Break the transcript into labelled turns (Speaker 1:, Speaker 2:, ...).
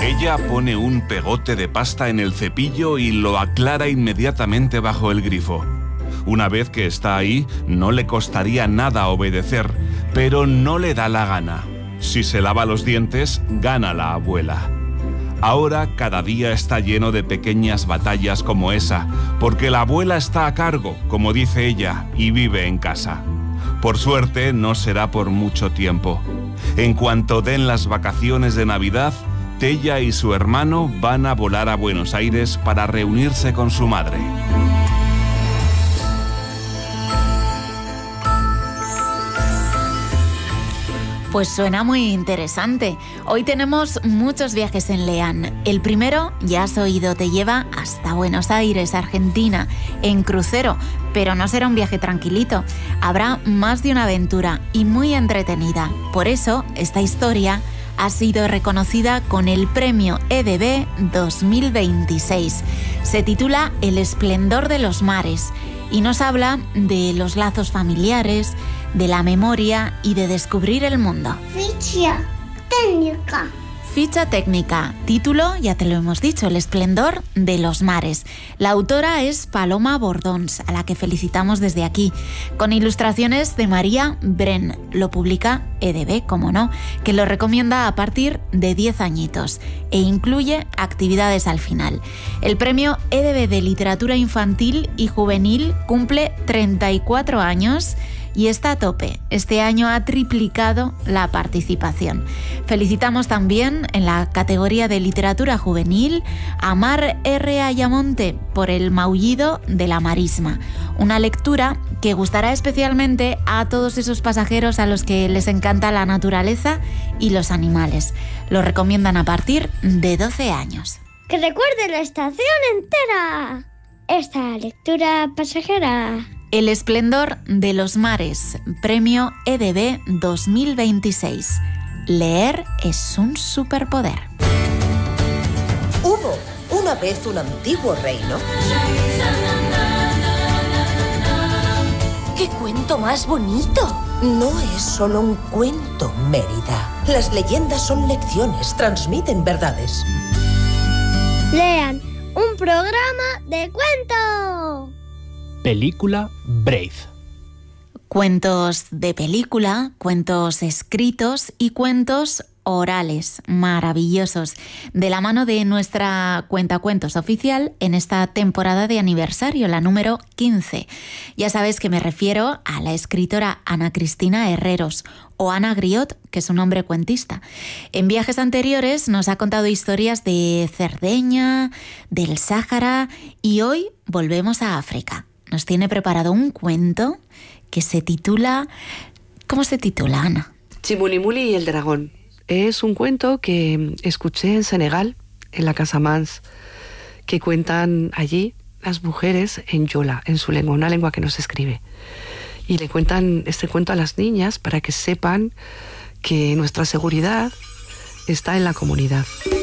Speaker 1: Ella pone un pegote de pasta en el cepillo y lo aclara inmediatamente bajo el grifo. Una vez que está ahí, no le costaría nada obedecer, pero no le da la gana. Si se lava los dientes, gana la abuela. Ahora cada día está lleno de pequeñas batallas como esa, porque la abuela está a cargo, como dice ella, y vive en casa. Por suerte, no será por mucho tiempo. En cuanto den las vacaciones de Navidad, Tella y su hermano van a volar a Buenos Aires para reunirse con su madre.
Speaker 2: Pues suena muy interesante. Hoy tenemos muchos viajes en Lean. El primero, ya has oído, te lleva hasta Buenos Aires, Argentina, en crucero. Pero no será un viaje tranquilito. Habrá más de una aventura y muy entretenida. Por eso, esta historia ha sido reconocida con el premio EDB 2026. Se titula El esplendor de los mares y nos habla de los lazos familiares, de la memoria y de descubrir el mundo.
Speaker 3: Ficha técnica.
Speaker 2: Ficha técnica. Título, ya te lo hemos dicho, El esplendor de los mares. La autora es Paloma Bordons, a la que felicitamos desde aquí, con ilustraciones de María Bren. Lo publica EDB, como no, que lo recomienda a partir de 10 añitos e incluye actividades al final. El premio EDB de Literatura Infantil y Juvenil cumple 34 años y está a tope. Este año ha triplicado la participación. Felicitamos también en la categoría de literatura juvenil a Mar R. Ayamonte por El maullido de la marisma, una lectura que gustará especialmente a todos esos pasajeros a los que les encanta la naturaleza y los animales. Lo recomiendan a partir de 12 años.
Speaker 3: Que recuerde la estación entera. Esta lectura pasajera.
Speaker 2: El esplendor de los mares, premio EDB 2026. Leer es un superpoder.
Speaker 4: Hubo una vez un antiguo reino.
Speaker 5: ¡Qué cuento más bonito!
Speaker 4: No es solo un cuento, Mérida. Las leyendas son lecciones, transmiten verdades.
Speaker 3: Lean, un programa de cuento.
Speaker 6: Película Brave.
Speaker 2: Cuentos de película, cuentos escritos y cuentos orales maravillosos, de la mano de nuestra cuentacuentos oficial en esta temporada de aniversario, la número 15. Ya sabes que me refiero a la escritora Ana Cristina Herreros, o Ana Griot, que es un hombre cuentista. En viajes anteriores nos ha contado historias de Cerdeña, del Sáhara, y hoy volvemos a África. Nos tiene preparado un cuento que se titula... ¿Cómo se titula, Ana?
Speaker 7: Chimulimuli y el dragón. Es un cuento que escuché en Senegal, en la Casa Mans, que cuentan allí las mujeres en yola, en su lengua, una lengua que no se escribe. Y le cuentan este cuento a las niñas para que sepan que nuestra seguridad está en la comunidad.